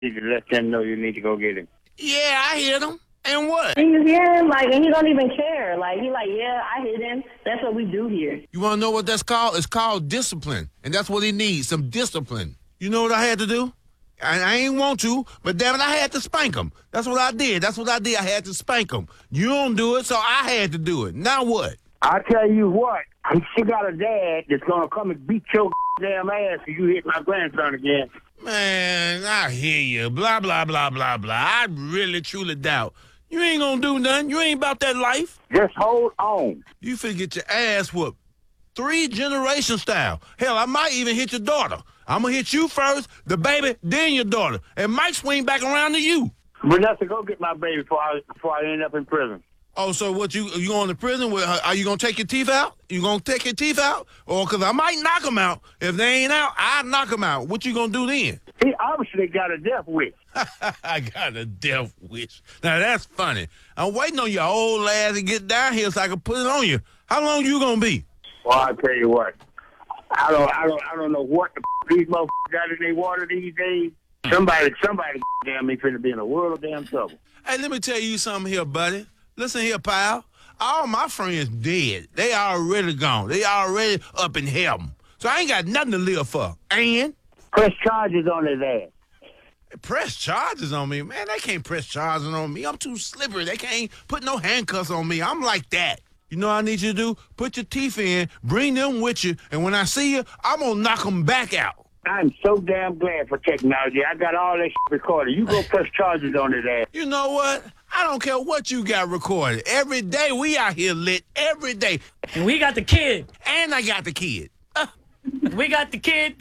You can let them know you need to go get him. Yeah, I hit him. And what? And you hear him, and he don't even care. He yeah, I hit him. That's what we do here. You want to know what that's called? It's called discipline. And that's what he needs, some discipline. You know what I had to do? I ain't want to, but damn it, I had to spank him. That's what I did. I had to spank him. You don't do it, so I had to do it. Now what? I tell you what, she got a dad that's going to come and beat your damn ass if you hit my grandson again. Man, I hear you. Blah, blah, blah, blah, blah. I really, truly doubt. You ain't going to do nothing. You ain't about that life. Just hold on. You finna get your ass whooped. 3-generation style. Hell, I might even hit your daughter. I'm going to hit you first, the baby, then your daughter. And might swing back around to you. Vanessa, go get my baby before I end up in prison. Oh, so what, you going to prison? Are you going to take your teeth out? You going to take your teeth out? Or because I might knock them out. If they ain't out, I'll knock them out. What you going to do then? He obviously got a death wish. I got a death wish. Now, that's funny. I'm waiting on your old ass to get down here so I can put it on you. How long you going to be? Well, I tell you what. I don't know what these motherfuckers got in their water these days. Somebody damn me finna be in a world of damn trouble. Hey, let me tell you something here, buddy. Listen here, pal. All my friends dead. They already gone. They already up in heaven. So I ain't got nothing to live for. And? Press charges on his ass. Press charges on me? Man, they can't press charges on me. I'm too slippery. They can't put no handcuffs on me. I'm like that. You know what I need you to do? Put your teeth in, bring them with you, and when I see you, I'm going to knock them back out. I'm so damn glad for technology. I got all that shit recorded. You go press charges on his ass. You know what? I don't care what you got recorded. Every day we out here lit. Every day. And we got the kid. And I got the kid. We got the kid.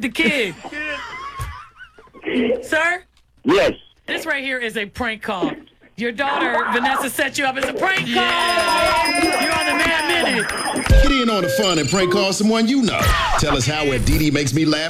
Sir? Yes. This right here is a prank call. Your daughter, Vanessa, set you up as a prank call. You're on the Man Minute. Get in on the fun and prank call someone you know. Tell us how at DD Makes Me Laugh